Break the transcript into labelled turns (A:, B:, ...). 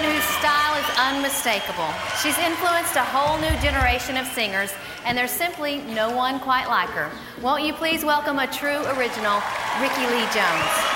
A: whose style is unmistakable. She's influenced a whole new generation of singers, and there's simply no one quite like her. Won't you please welcome a true original, Rickie Lee Jones.